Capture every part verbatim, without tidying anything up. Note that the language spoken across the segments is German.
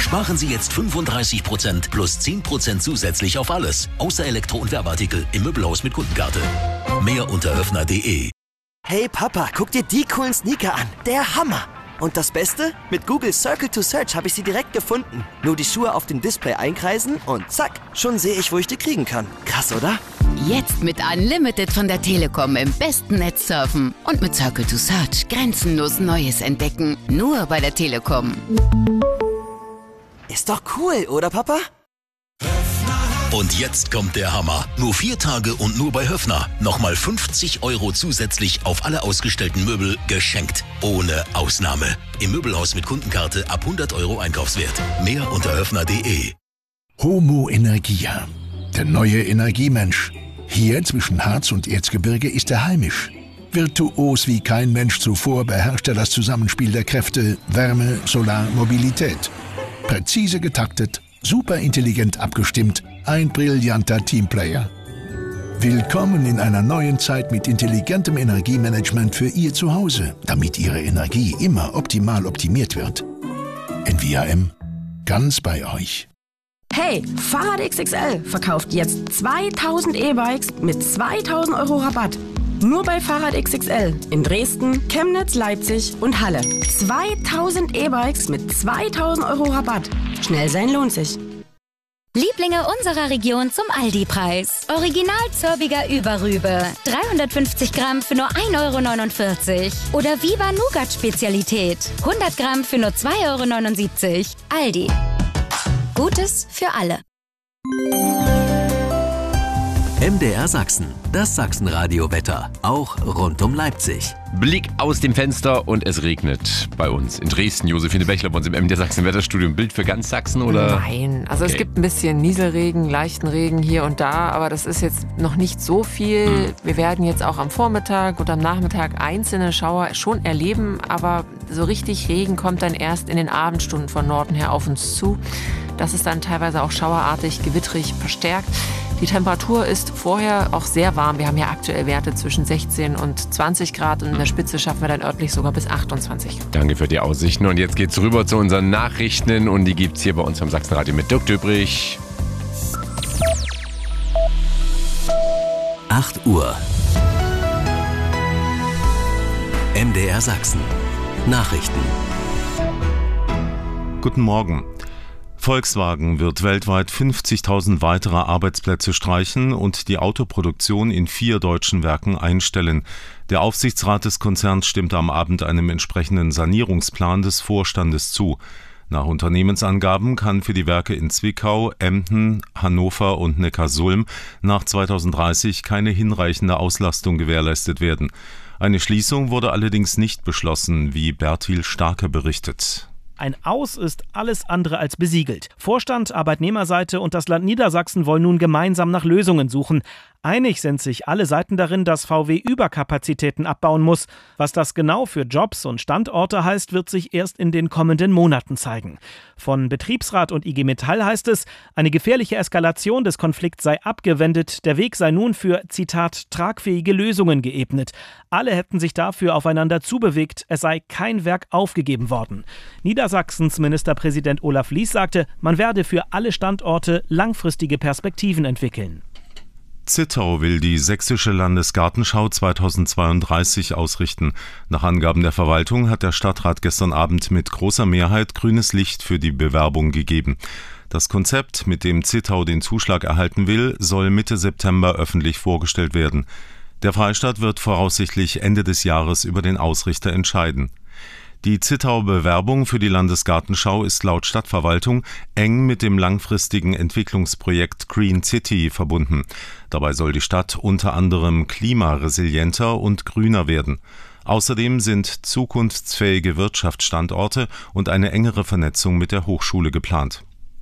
Sparen Sie jetzt fünfunddreißig Prozent plus zehn Prozent zusätzlich auf alles, außer Elektro- und Werbeartikel im Möbelhaus mit Kundenkarte. Mehr unter höfner punkt de. Hey Papa, guck dir die coolen Sneaker an. Der Hammer! Und das Beste? Mit Google Circle to Search habe ich sie direkt gefunden. Nur die Schuhe auf dem Display einkreisen und zack, schon sehe ich, wo ich die kriegen kann. Krass, oder? Jetzt mit Unlimited von der Telekom im besten Netz surfen und mit Circle to Search grenzenlos Neues entdecken. Nur bei der Telekom. Ist doch cool, oder Papa? Und jetzt kommt der Hammer. Nur vier Tage und nur bei Höfner. Nochmal fünfzig Euro zusätzlich auf alle ausgestellten Möbel geschenkt. Ohne Ausnahme. Im Möbelhaus mit Kundenkarte ab hundert Euro Einkaufswert. Mehr unter höfner punkt de. Homo Energia. Der neue Energiemensch. Hier zwischen Harz und Erzgebirge ist er heimisch. Virtuos wie kein Mensch zuvor beherrscht er das Zusammenspiel der Kräfte Wärme, Solar, Mobilität. Präzise getaktet, super intelligent abgestimmt, ein brillanter Teamplayer. Willkommen in einer neuen Zeit mit intelligentem Energiemanagement für Ihr Zuhause, damit Ihre Energie immer optimal optimiert wird. N V A M, ganz bei euch. Hey, Fahrrad X X L verkauft jetzt zweitausend E-Bikes mit zweitausend Euro Rabatt. Nur bei Fahrrad X X L in Dresden, Chemnitz, Leipzig und Halle. zweitausend E-Bikes mit zweitausend Euro Rabatt. Schnell sein lohnt sich. Lieblinge unserer Region zum Aldi-Preis. Original Zörbiger Überrübe. dreihundertfünfzig Gramm für nur ein Euro neunundvierzig. Oder Viva Nougat Spezialität. hundert Gramm für nur zwei Euro neunundsiebzig. Aldi. Gutes für alle. M D R Sachsen, das Sachsenradio-Wetter, auch rund um Leipzig. Blick aus dem Fenster und es regnet bei uns in Dresden. Josephine Bechler bei uns im M D R Sachsen Wetterstudio. Ein Bild für ganz Sachsen, oder? Nein, also okay. Es gibt ein bisschen Nieselregen, leichten Regen hier und da, aber das ist jetzt noch nicht so viel. Hm. Wir werden jetzt auch am Vormittag und am Nachmittag einzelne Schauer schon erleben, aber so richtig Regen kommt dann erst in den Abendstunden von Norden her auf uns zu. Das ist dann teilweise auch schauerartig, gewittrig, verstärkt. Die Temperatur ist vorher auch sehr warm. Wir haben ja aktuell Werte zwischen sechzehn und zwanzig Grad und in der Spitze schaffen wir dann örtlich sogar bis achtundzwanzig. Danke für die Aussichten. Und jetzt geht's rüber zu unseren Nachrichten und die gibt's hier bei uns am Sachsenradio mit Dirk Döbrich. acht Uhr. M D R Sachsen. Nachrichten. Guten Morgen. Volkswagen wird weltweit fünfzigtausend weitere Arbeitsplätze streichen und die Autoproduktion in vier deutschen Werken einstellen. Der Aufsichtsrat des Konzerns stimmte am Abend einem entsprechenden Sanierungsplan des Vorstandes zu. Nach Unternehmensangaben kann für die Werke in Zwickau, Emden, Hannover und Neckarsulm nach zweitausenddreißig keine hinreichende Auslastung gewährleistet werden. Eine Schließung wurde allerdings nicht beschlossen, wie Bertil Starke berichtet. Ein Aus ist alles andere als besiegelt. Vorstand, Arbeitnehmerseite und das Land Niedersachsen wollen nun gemeinsam nach Lösungen suchen. Einig sind sich alle Seiten darin, dass V W Überkapazitäten abbauen muss. Was das genau für Jobs und Standorte heißt, wird sich erst in den kommenden Monaten zeigen. Von Betriebsrat und I G Metall heißt es, eine gefährliche Eskalation des Konflikts sei abgewendet, der Weg sei nun für, Zitat, tragfähige Lösungen geebnet. Alle hätten sich dafür aufeinander zubewegt, es sei kein Werk aufgegeben worden. Niedersachsens Ministerpräsident Olaf Lies sagte, man werde für alle Standorte langfristige Perspektiven entwickeln. Zittau will die Sächsische Landesgartenschau zweitausendzweiunddreißig ausrichten. Nach Angaben der Verwaltung hat der Stadtrat gestern Abend mit großer Mehrheit grünes Licht für die Bewerbung gegeben. Das Konzept, mit dem Zittau den Zuschlag erhalten will, soll Mitte September öffentlich vorgestellt werden. Der Freistaat wird voraussichtlich Ende des Jahres über den Ausrichter entscheiden. Die Zittau-Bewerbung für die Landesgartenschau ist laut Stadtverwaltung eng mit dem langfristigen Entwicklungsprojekt Green City verbunden. Dabei soll die Stadt unter anderem klimaresilienter und grüner werden. Außerdem sind zukunftsfähige Wirtschaftsstandorte und eine engere Vernetzung mit der Hochschule geplant.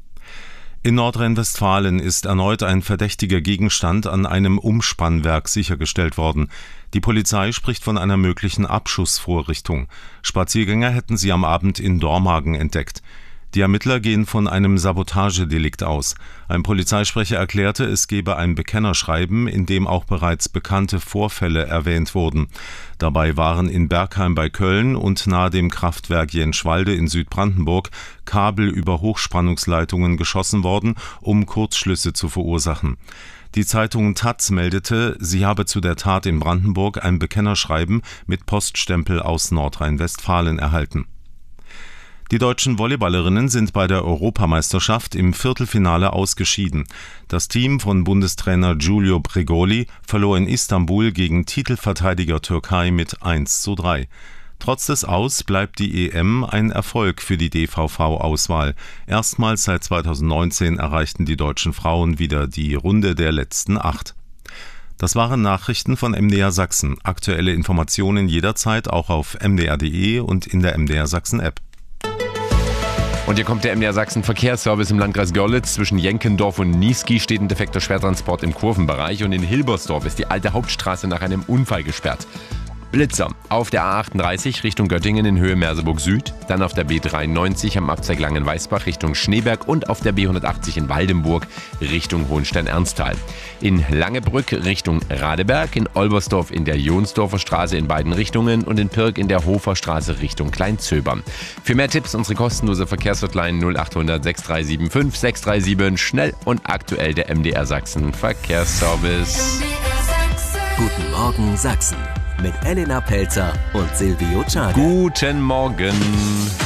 In Nordrhein-Westfalen ist erneut ein verdächtiger Gegenstand an einem Umspannwerk sichergestellt worden. Die Polizei spricht von einer möglichen Abschussvorrichtung. Spaziergänger hätten sie am Abend in Dormagen entdeckt. Die Ermittler gehen von einem Sabotagedelikt aus. Ein Polizeisprecher erklärte, es gebe ein Bekennerschreiben, in dem auch bereits bekannte Vorfälle erwähnt wurden. Dabei waren in Bergheim bei Köln und nahe dem Kraftwerk Jenschwalde in Südbrandenburg Kabel über Hochspannungsleitungen geschossen worden, um Kurzschlüsse zu verursachen. Die Zeitung Taz meldete, sie habe zu der Tat in Brandenburg ein Bekennerschreiben mit Poststempel aus Nordrhein-Westfalen erhalten. Die deutschen Volleyballerinnen sind bei der Europameisterschaft im Viertelfinale ausgeschieden. Das Team von Bundestrainer Giulio Pregoli verlor in Istanbul gegen Titelverteidiger Türkei mit eins zu drei. Trotz des Aus bleibt die E M ein Erfolg für die D V V-Auswahl. Erstmals seit zweitausendneunzehn erreichten die deutschen Frauen wieder die Runde der letzten acht. Das waren Nachrichten von M D R Sachsen. Aktuelle Informationen jederzeit auch auf m d r punkt d e und in der M D R Sachsen App. Und hier kommt der M D R Sachsen Verkehrsservice im Landkreis Görlitz. Zwischen Jenkendorf und Niesky steht ein defekter Schwertransport im Kurvenbereich und in Hilbersdorf ist die alte Hauptstraße nach einem Unfall gesperrt. Blitzer auf der A achtunddreißig Richtung Göttingen in Höhe Merseburg Süd, dann auf der B dreiundneunzig am Abzweig Langenweisbach Richtung Schneeberg und auf der B hundertachtzig in Waldenburg Richtung Hohenstein-Ernsthal. In Langebrück Richtung Radeberg, in Olbersdorf in der Jonsdorfer Straße in beiden Richtungen und in Pirk in der Hofer Straße Richtung Kleinzöbern. Für mehr Tipps unsere kostenlose Verkehrshotline null acht hundert sechs drei sieben fünf sechs drei sieben. Schnell und aktuell der M D R Sachsen Verkehrsservice. Guten Morgen Sachsen. Mit Elena Pelzer und Silvio Czarek. Guten Morgen.